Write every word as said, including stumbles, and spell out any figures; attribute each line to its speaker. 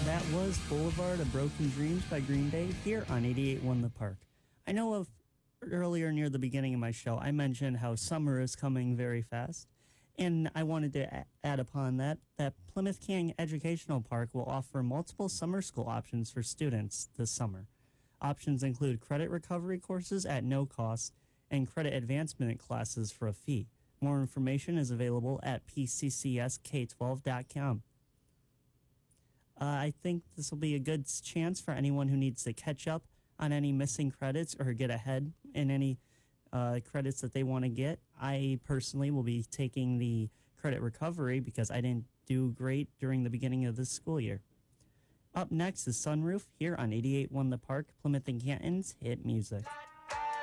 Speaker 1: that was Boulevard of Broken Dreams by Green Day here on eighty-eight point one The Park. I know of earlier near the beginning of my show, I mentioned how summer is coming very fast. And I wanted to a- add upon that that Plymouth Canyon Educational Park will offer multiple summer school options for students this summer. Options include credit recovery courses at no cost and credit advancement classes for a fee. More information is available at p c c s k twelve dot com. Uh, I think this will be a good chance for anyone who needs to catch up on any missing credits or get ahead in any uh, credits that they want to get. I personally will be taking the credit recovery because I didn't do great during the beginning of this school year. Up next is Sunroof here on eighty-eight point one The Park, Plymouth and Canton's hit music.